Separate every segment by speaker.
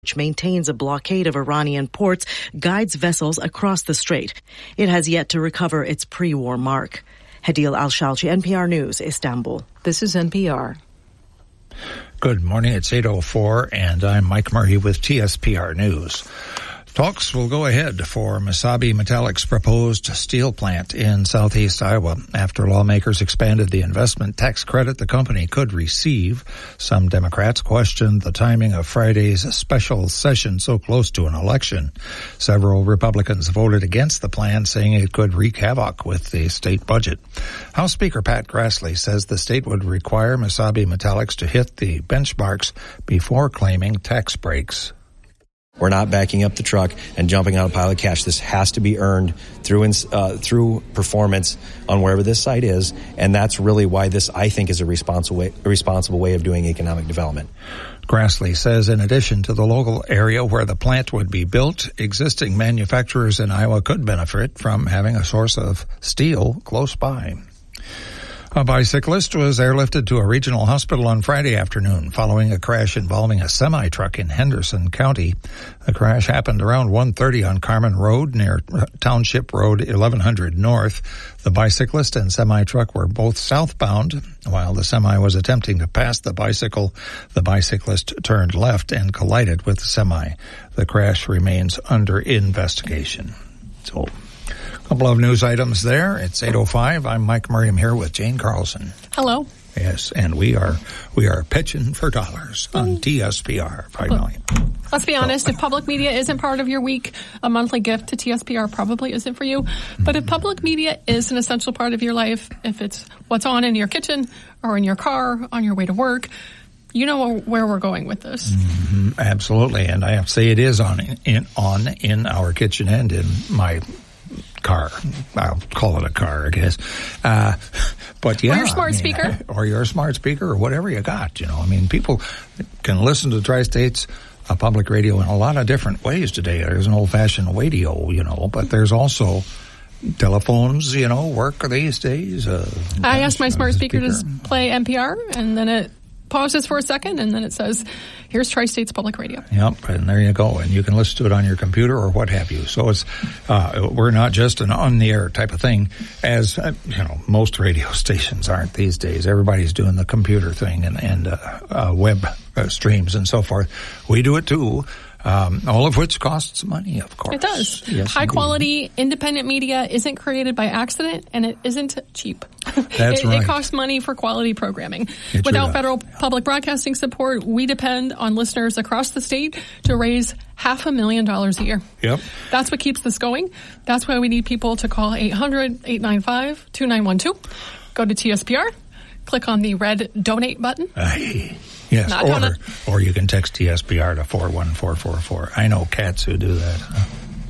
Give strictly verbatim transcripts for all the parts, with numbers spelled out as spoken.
Speaker 1: which maintains a blockade of Iranian ports, guides vessels across the strait. It has yet to recover its pre-war mark. Hadil Al-Shalchi, N P R News, Istanbul.
Speaker 2: This is N P R.
Speaker 3: Good morning. It's eight oh four, and I'm Mike Murray with T S P R News. Talks will go ahead for Mesabi Metallic's proposed steel plant in southeast Iowa after lawmakers expanded the investment tax credit the company could receive. Some Democrats questioned the timing of Friday's special session so close to an election. Several Republicans voted against the plan, saying it could wreak havoc with the state budget. House Speaker Pat Grassley says the state would require Mesabi Metallics to hit the benchmarks before claiming tax breaks.
Speaker 4: We're not backing up the truck and jumping on a pile of cash. This has to be earned through uh, through performance on wherever this site is, and that's really why this, I think, is a responsible way, a responsible way of doing economic development.
Speaker 3: Grassley says in addition to the local area where the plant would be built, existing manufacturers in Iowa could benefit from having a source of steel close by. A bicyclist was airlifted to a regional hospital on Friday afternoon following a crash involving a semi-truck in Henderson County. The crash happened around one thirty on Carmen Road near Township Road eleven hundred North. The bicyclist and semi-truck were both southbound. While the semi was attempting to pass the bicycle, the bicyclist turned left and collided with the semi. The crash remains under investigation. So, couple of news items there. It's eight oh five. I'm Mike Murray. I'm here with Jane Carlson.
Speaker 2: Hello.
Speaker 3: Yes, and we are we are pitching for dollars on T S P R five million.
Speaker 2: Let's be honest, if public media isn't part of your week, a monthly gift to T S P R probably isn't for you. But if public media is an essential part of your life, if it's what's on in your kitchen or in your car on your way to work, you know where we're going with this.
Speaker 3: Mm-hmm, absolutely, and I have to say it is on in on in our kitchen and in my car. I'll call it a car, I guess. Uh, but yeah.
Speaker 2: Or your smart
Speaker 3: I mean,
Speaker 2: speaker.
Speaker 3: Or your smart speaker or whatever you got, you know. I mean, people can listen to Tri-States uh, public radio in a lot of different ways today. There's an old-fashioned radio, you know, but there's also telephones, you know, work these days. Uh,
Speaker 2: I asked my smart speaker,
Speaker 3: speaker
Speaker 2: to play N P R, and then it pauses for a second, and then it says, here's Tri-States Public Radio.
Speaker 3: Yep, and there you go. And you can listen to it on your computer or what have you. So it's uh, we're not just an on-the-air type of thing, as, uh, you know, most radio stations aren't these days. Everybody's doing the computer thing and, and uh, uh, web uh, streams and so forth. We do it too. Um, all of which costs money, of course.
Speaker 2: It does.
Speaker 3: Yes,
Speaker 2: High
Speaker 3: indeed.
Speaker 2: Quality, independent media isn't created by accident, and it isn't cheap.
Speaker 3: That's
Speaker 2: it,
Speaker 3: right.
Speaker 2: It costs money for quality programming.
Speaker 3: It
Speaker 2: Without
Speaker 3: sure
Speaker 2: federal
Speaker 3: yeah.
Speaker 2: public broadcasting support, we depend on listeners across the state to raise half a million dollars a year.
Speaker 3: Yep.
Speaker 2: That's what keeps this going. That's why we need people to call eight hundred, eight nine five, two nine one two. Go to T S P R, click on the red donate button.
Speaker 3: Aye. Yes,
Speaker 2: Not
Speaker 3: or
Speaker 2: gonna.
Speaker 3: or you can text T S P R to four one four four four. I know cats who do that.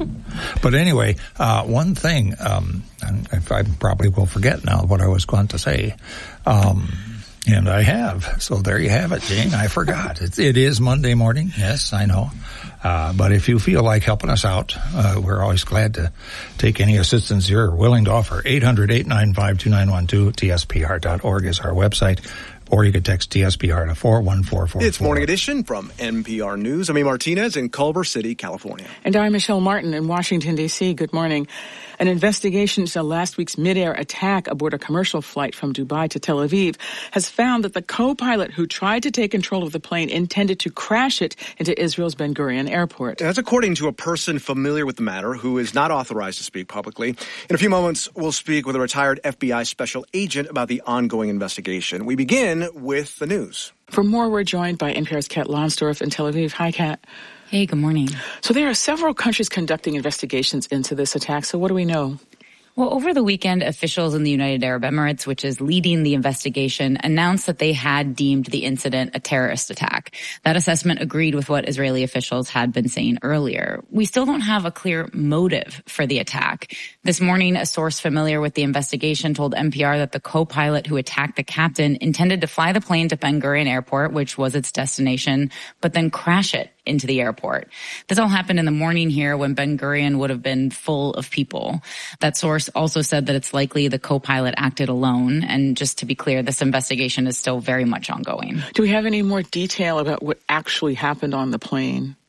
Speaker 3: But anyway, uh, one thing, um, and I probably will forget now what I was going to say, um, and I have. So there you have it, Jane. I forgot. It, it is Monday morning. Yes, I know. Uh, but if you feel like helping us out, uh, we're always glad to take any assistance you're willing to offer. eight hundred, eight nine five, two nine one two, T S P R dot org is our website. Or you could text T S P R to four one four four four.
Speaker 5: It's Morning Edition from N P R News. I'm Amy Martinez in Culver City, California.
Speaker 6: And I'm Michelle Martin in Washington, D C. Good morning. An investigation into last week's midair attack aboard a commercial flight from Dubai to Tel Aviv has found that the co-pilot who tried to take control of the plane intended to crash it into Israel's Ben Gurion Airport.
Speaker 5: That's according to a person familiar with the matter who is not authorized to speak publicly. In a few moments, we'll speak with a retired F B I special agent about the ongoing investigation. We begin with the news.
Speaker 6: For more, we're joined by N P R's Kat Lonsdorf in Tel Aviv. Hi, Kat.
Speaker 7: Hey, good morning.
Speaker 6: So there are several countries conducting investigations into this attack. So what do we know?
Speaker 7: Well, over the weekend, officials in the United Arab Emirates, which is leading the investigation, announced that they had deemed the incident a terrorist attack. That assessment agreed with what Israeli officials had been saying earlier. We still don't have a clear motive for the attack. This morning, a source familiar with the investigation told N P R that the co-pilot who attacked the captain intended to fly the plane to Ben Gurion Airport, which was its destination, but then crash it into the airport. This all happened in the morning here when Ben Gurion would have been full of people. That source also said that it's likely the co-pilot acted alone. And just to be clear, this investigation is still very much ongoing.
Speaker 6: Do we have any more detail about what actually happened on the plane?